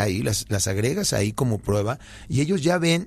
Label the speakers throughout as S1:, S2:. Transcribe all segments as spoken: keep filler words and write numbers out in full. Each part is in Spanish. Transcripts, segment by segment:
S1: ahí, las, las agregas ahí como prueba y ellos ya ven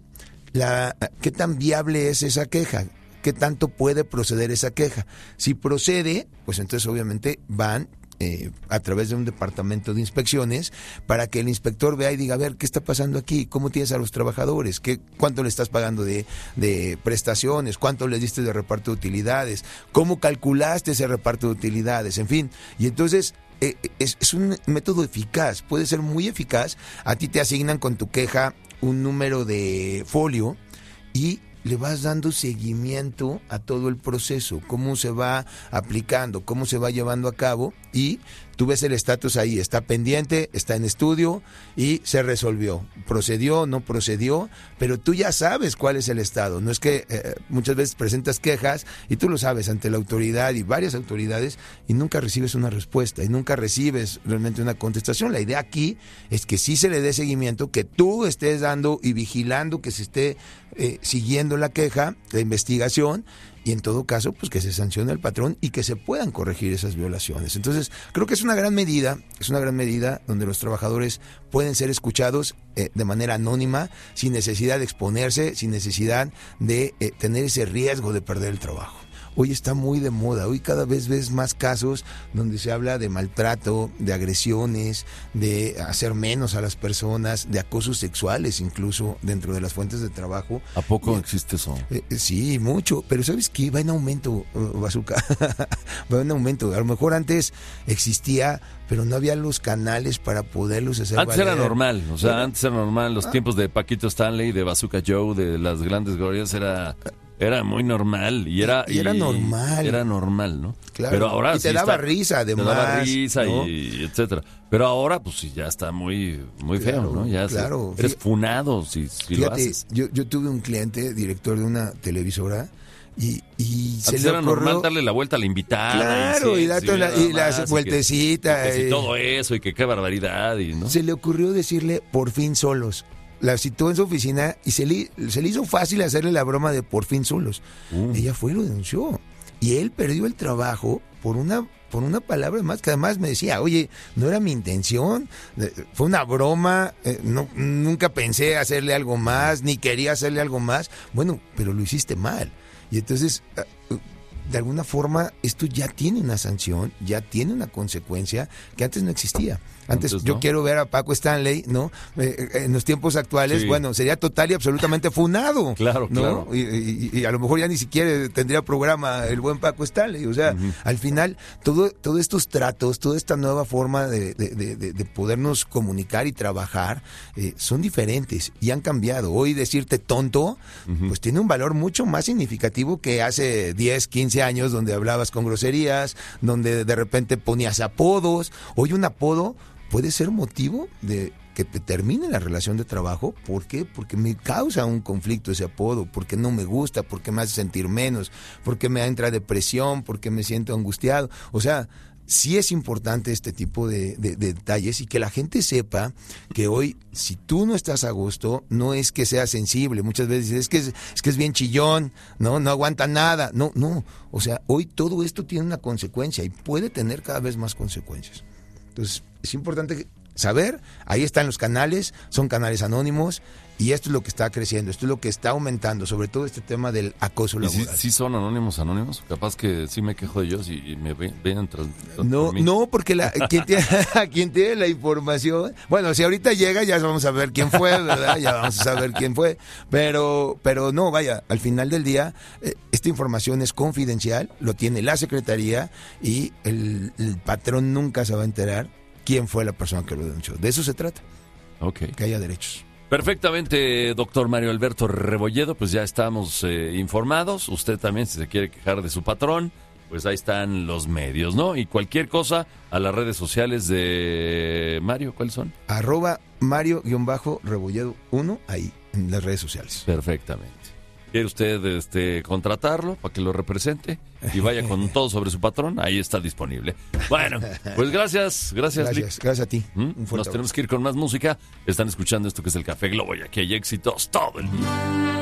S1: la qué tan viable es esa queja, qué tanto puede proceder esa queja. Si procede, pues entonces obviamente van Eh, a través de un departamento de inspecciones para que el inspector vea y diga, a ver, ¿qué está pasando aquí? ¿Cómo tienes a los trabajadores? ¿Qué, ¿Cuánto le estás pagando de, de prestaciones? ¿Cuánto les diste de reparto de utilidades? ¿Cómo calculaste ese reparto de utilidades? En fin, y entonces eh, es, es un método eficaz, puede ser muy eficaz. A ti te asignan con tu queja un número de folio y le vas dando seguimiento a todo el proceso, cómo se va aplicando, cómo se va llevando a cabo y tú ves el estatus ahí, está pendiente, está en estudio y se resolvió, procedió, no procedió, pero tú ya sabes cuál es el estado. No es que eh, muchas veces presentas quejas y tú lo sabes ante la autoridad y varias autoridades y nunca recibes una respuesta y nunca recibes realmente una contestación. La idea aquí es que sí se le dé seguimiento, que tú estés dando y vigilando que se esté eh, siguiendo la queja, la investigación, y en todo caso, pues que se sancione al patrón y que se puedan corregir esas violaciones. Entonces, creo que es una gran medida, es una gran medida donde los trabajadores pueden ser escuchados eh, de manera anónima, sin necesidad de exponerse, sin necesidad de eh, tener ese riesgo de perder el trabajo. Hoy está muy de moda, hoy cada vez ves más casos donde se habla de maltrato, de agresiones, de hacer menos a las personas, de acosos sexuales incluso dentro de las fuentes de trabajo.
S2: ¿A poco
S1: eh,
S2: existe eso?
S1: Eh, sí, mucho, pero ¿sabes qué? Va en aumento, uh, Bazooka, va en aumento. A lo mejor antes existía, pero no había los canales para poderlos hacer
S2: Antes
S1: valer.
S2: era normal, o sea,
S1: Era,
S2: antes era normal, los ah. tiempos de Paquito Stanley, de Bazooka Joe, de las grandes glorias, era... Era muy normal y era
S1: y era
S2: y
S1: normal.
S2: Era normal, ¿no?
S1: Claro.
S2: Pero ahora
S1: y te
S2: sí
S1: daba
S2: está,
S1: risa, además.
S2: Te daba risa,
S1: ¿no?
S2: y etcétera. Pero ahora, pues sí, ya está muy muy
S1: claro,
S2: feo, ¿no? Ya
S1: claro.
S2: se, eres funado si, si
S1: Fíjate,
S2: lo haces.
S1: Yo, yo tuve un cliente, director de una televisora, y, y se
S2: Antes
S1: le
S2: era
S1: ocurrió...
S2: normal darle la vuelta a la invitada.
S1: Claro,
S2: y, sí,
S1: y, date
S2: sí,
S1: una, y la
S2: más,
S1: vueltecita.
S2: Y, que, y, que
S1: y...
S2: si todo eso, y que qué barbaridad, y ¿no?
S1: Se le ocurrió decirle, por fin solos. La citó en su oficina y se le, se le hizo fácil hacerle la broma de por fin solos. Uh. Ella fue y lo denunció. Y él perdió el trabajo por una, por una palabra más, que además me decía, oye, no era mi intención, fue una broma, eh, no, nunca pensé hacerle algo más, ni quería hacerle algo más. Bueno, pero lo hiciste mal. Y entonces... de alguna forma esto ya tiene una sanción, ya tiene una consecuencia que antes no existía. Antes, Antes yo no. quiero ver a Paco Stanley, ¿no? Eh, en los tiempos actuales, sí. bueno, sería total y absolutamente funado.
S2: Claro,
S1: ¿no?
S2: claro.
S1: Y, y, y a lo mejor ya ni siquiera tendría programa el buen Paco Stanley. O sea, uh-huh. al final, todo, todos estos tratos, toda esta nueva forma de, de, de, de podernos comunicar y trabajar, eh, son diferentes y han cambiado. Hoy decirte tonto, uh-huh. pues tiene un valor mucho más significativo que hace diez, quince años, donde hablabas con groserías, donde de repente ponías apodos. Hoy un apodo puede ser motivo de que te termine la relación de trabajo. ¿Por qué? Porque me causa un conflicto ese apodo, porque no me gusta, porque me hace sentir menos, porque me entra depresión, porque me siento angustiado. O sea, sí es importante este tipo de, de, de detalles y que la gente sepa que hoy, si tú no estás a gusto, no es que seas sensible. Muchas veces es que es, es que es bien chillón, no, no aguanta nada. No, no. O sea, hoy todo esto tiene una consecuencia y puede tener cada vez más consecuencias. Entonces, es importante saber, ahí están los canales, son canales anónimos y esto es lo que está creciendo, esto es lo que está aumentando, sobre todo este tema del acoso laboral.
S2: ¿Sí, sí son anónimos, anónimos? Capaz que sí me quejo de ellos y, y me ven tras, tras
S1: No,
S2: por mí.
S1: no, porque la, quien, tiene, quien tiene la información, bueno, si ahorita llega ya vamos a ver quién fue, ¿verdad? Ya vamos a saber quién fue, pero, pero no, vaya, al final del día, eh, esta información es confidencial, lo tiene la Secretaría y el, el patrón nunca se va a enterar quién fue la persona que lo denunció. De eso se trata.
S2: Okay.
S1: Que haya derechos.
S2: Perfectamente, doctor Mario Alberto Rebolledo, pues ya estamos eh, informados. Usted también, si se quiere quejar de su patrón, pues ahí están los medios, ¿no? Y cualquier cosa a las redes sociales de Mario, ¿cuáles son?
S1: Arroba Mario-Rebolledo uno, ahí, en las redes sociales.
S2: Perfectamente. ¿Quiere usted este, contratarlo para que lo represente y vaya con todo sobre su patrón? Ahí está disponible. Bueno, pues gracias, gracias,
S1: Gracias,
S2: Lick.
S1: gracias a ti.
S2: ¿Mm? Nos tenemos que ir con más música. Están escuchando esto que es el Café Globo y aquí hay éxitos todo el día.